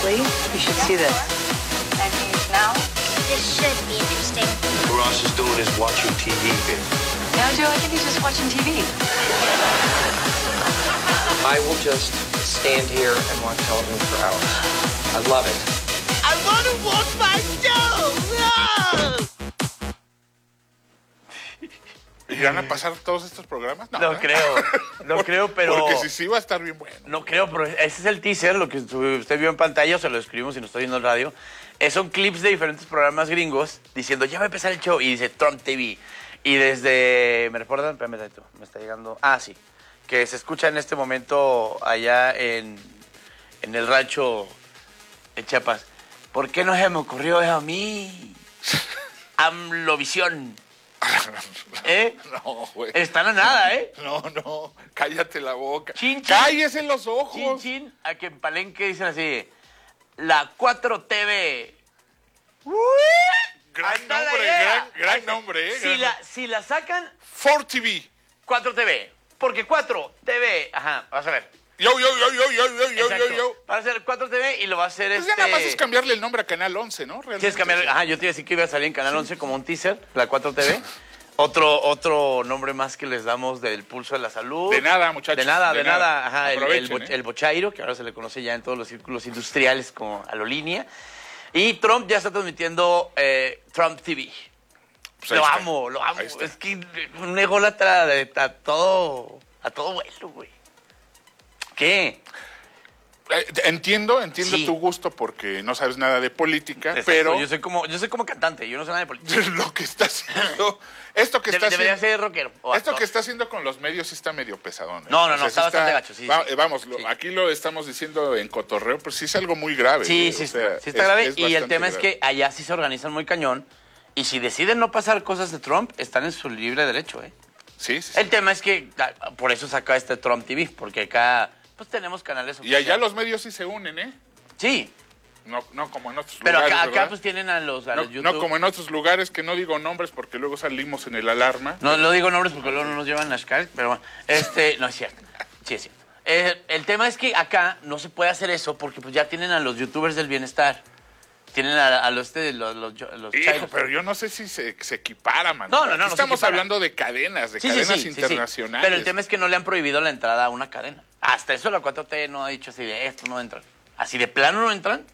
Lee, you should see this. And now? This should be interesting. What Ross is doing is watching TV, babe. No, Joe, I think he's just watching TV. I will just stand here and watch television for hours. I love it. I want to watch my show! No! ¿Irán a pasar todos estos programas? No creo, pero... Porque sí va a estar bien bueno. No creo, pero ese es el teaser, lo que usted vio en pantalla, o se lo escribimos si no está viendo el radio. Son clips de diferentes programas gringos diciendo, ya va a empezar el show, y dice Trump TV. Y desde... ¿Me recuerdan? Espérame, me está llegando... Ah, sí. Que se escucha en este momento allá en el rancho de Chiapas. ¿Por qué no se me ocurrió eso a mí? AMLOvisión. ¿Eh? No, güey. Están a nada, ¿eh? No, cállate la boca. Chin, chin. Cállese los ojos. Chin, chin, a que en Palenque dicen así, la 4TV. Gran Hasta nombre, la gran nombre, Si la sacan, 4TV. 4TV. Porque 4TV, ajá, vas a ver. Yo. Exacto. Va a ser 4TV y lo va a hacer Pues ya nada más es cambiarle el nombre a Canal 11, ¿no? Realmente, Tienes que cambiar, sí. ajá, yo te iba a decir que iba a salir en Canal 11 como un teaser, la 4TV. Otro nombre más que les damos del pulso de la salud. De nada, muchachos. De nada. Ajá, Aprovechen, el bochairo, que ahora se le conoce ya en todos los círculos industriales como Alolínea. Y Trump ya está transmitiendo Trump TV. Pues lo está. amo. Ahí está. Es que un ególatra a todo vuelo, güey. ¿Qué? Entiendo Sí. tu gusto porque no sabes nada de política, Exacto, pero yo soy como cantante, yo no sé nada de política. lo que está haciendo, esto que está Debería haciendo, ser rockero. o esto actor. que está haciendo con los medios sí está medio pesadón. ¿eh? No, O sea, sí está bastante gacho, sí. Vamos, Sí. aquí lo estamos diciendo en cotorreo, pero sí es algo muy grave. Sí, o sí, sea, sí está grave. Y el bastante tema es grave. que allá sí se organizan muy cañón. Y si deciden no pasar cosas de Trump, están en su libre derecho, ¿eh? Sí. El tema es que por eso saca este Trump TV, porque acá pues tenemos canales Y allá oficiales. los medios sí se unen, ¿eh? Sí, No como en otros pero lugares, acá ¿verdad? pues tienen a los YouTube. No como en otros lugares que no digo nombres porque luego salimos en el alarma. No digo nombres porque luego no nos llevan las caras, pero bueno, no es cierto. Sí es cierto. El tema es que acá no se puede hacer eso porque pues ya tienen a los youtubers del bienestar. Tienen a los Hijo, chairos. pero yo no sé si se equipara, man. No, Aquí se estamos equipara. hablando de cadenas, Sí, internacionales. Pero el tema es que no le han prohibido la entrada a una cadena. Hasta eso la 4T no ha dicho así de esto no entran. Así de plano no entran.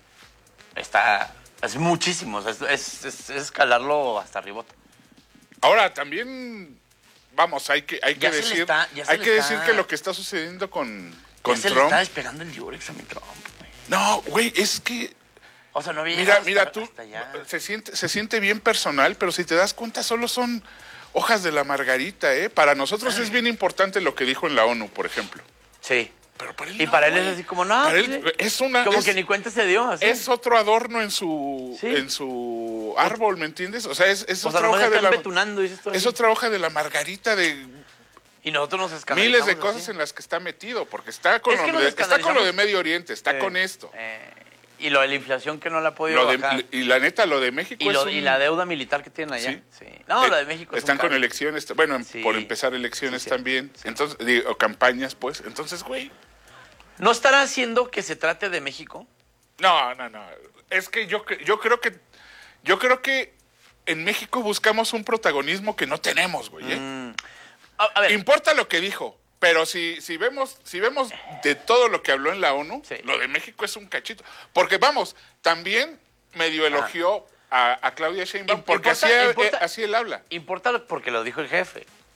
Es muchísimo. Es escalarlo hasta arriba. Ahora, también, vamos, hay que Ya se le decir, está- ya se hay le que está- decir que lo que está sucediendo con Ya se le Trump. está despegando el diurex a mi Trump, güey. No, güey, es que O sea, no había mira, llegado tú hasta allá. se siente bien personal, pero si te das cuenta solo son hojas de la margarita, ¿eh? Para nosotros es bien importante lo que dijo en la ONU, por ejemplo. Sí. Pero para él Y no, para él güey. es así como, no. Para pues, él sí. es una Como es- que ni cuenta se dio. Así. Es otro adorno en su Sí. en su árbol, ¿me entiendes? O sea, es O sea, otra nomás hoja de están la betunando, dices tú es así. otra hoja de la margarita de Y nosotros nos escandalizamos. miles de así. cosas en las que está metido, porque está con, Es que nos está con lo escandalizamos. de Medio Oriente, está con esto. Y lo de la inflación que no la ha podido bajar. Y la neta, lo de México Y, es un- y la deuda militar que tienen allá. Sí. Sí. No, lo de México es están un con caos. elecciones, bueno, Sí. por empezar elecciones Sí, sí. también. Sí. Entonces, o campañas, pues. Entonces, güey. ¿No estará haciendo que se trate de México? No. Es que yo creo que en México buscamos un protagonismo que no tenemos, güey. ¿eh? A ver, Importa lo que dijo, pero si vemos de todo lo que habló en la ONU, Sí. lo de México es un cachito. Porque vamos, también medio elogió a Claudia Sheinbaum, porque Importa- así él habla. importa porque lo dijo el jefe.